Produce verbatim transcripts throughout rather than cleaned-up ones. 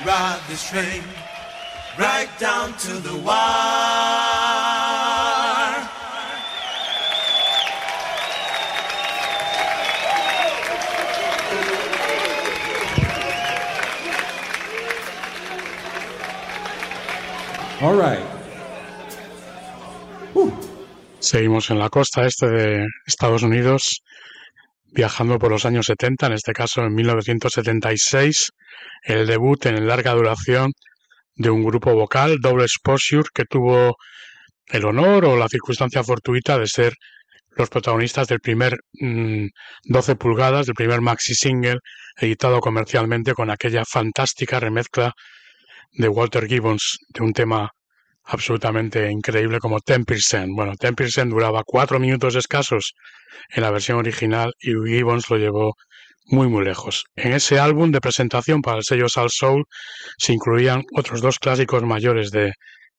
ride this train right down to the wire. All right. Uh. Seguimos en la costa este de Estados Unidos, viajando por los años setenta, en este caso en mil novecientos setenta y seis, el debut en larga duración de un grupo vocal, Double Exposure, que tuvo el honor o la circunstancia fortuita de ser los protagonistas del primer mmm, doce pulgadas, del primer maxi single editado comercialmente, con aquella fantástica remezcla de Walter Gibbons de un tema absolutamente increíble como ten percent. Bueno, ten percent duraba cuatro minutos escasos en la versión original y Gibbons lo llevó muy muy lejos. En ese álbum de presentación para el sello Soul Soul se incluían otros dos clásicos mayores de,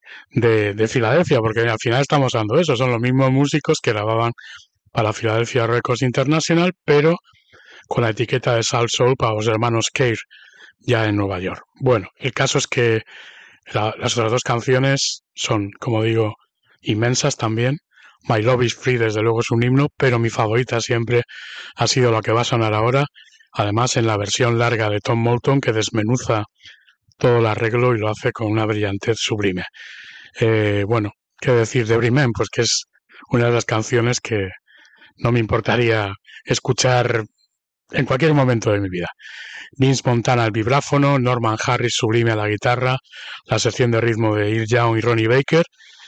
de, de Filadelfia, porque al final estamos dando eso, son los mismos músicos que grababan para Philadelphia Records International, pero con la etiqueta de Soul Soul para los hermanos Care, ya en Nueva York. Bueno, el caso es que la, las otras dos canciones son, como digo, inmensas también. My Love is Free, desde luego, es un himno, pero mi favorita siempre ha sido la que va a sonar ahora, además en la versión larga de Tom Moulton, que desmenuza todo el arreglo y lo hace con una brillantez sublime. Eh, bueno, ¿qué decir de Every Man? Pues que es una de las canciones que no me importaría escuchar en cualquier momento de mi vida. Vince Montana al vibráfono, Norman Harris sublime a la guitarra, la sección de ritmo de Earl Young y Ronnie Baker,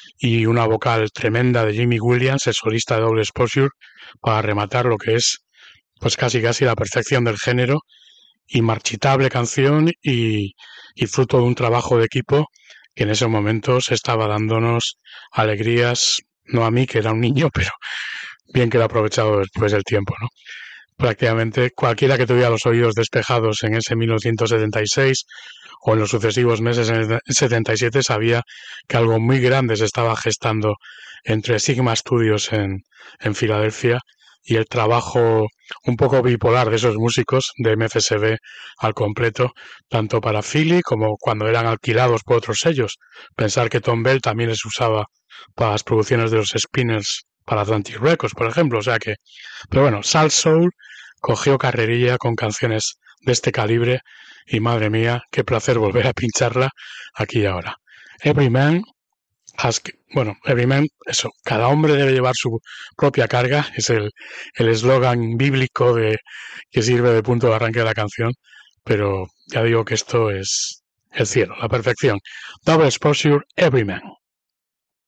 y una vocal tremenda de Jimmy Williams, el solista de Double Exposure, para rematar lo que es pues casi casi la perfección del género, inmarchitable canción y, y fruto de un trabajo de equipo que en esos momentos estaba dándonos alegrías, no a mí que era un niño, pero bien que lo he aprovechado después del tiempo, ¿no? Prácticamente cualquiera que tuviera los oídos despejados en ese mil novecientos setenta y seis o en los sucesivos meses en el setenta y siete sabía que algo muy grande se estaba gestando entre Sigma Studios en, en Filadelfia y el trabajo un poco bipolar de esos músicos de M F S B al completo, tanto para Philly como cuando eran alquilados por otros sellos. Pensar que Tom Bell también les usaba para las producciones de los Spinners para Atlantic Records, por ejemplo, o sea que... Pero bueno, Soul Soul cogió carrerilla con canciones de este calibre y madre mía, qué placer volver a pincharla aquí y ahora. Every Man has... Bueno, Every Man, eso, cada hombre debe llevar su propia carga, es el el eslogan bíblico de que sirve de punto de arranque de la canción, pero ya digo que esto es el cielo, la perfección. Double Exposure, Every Man.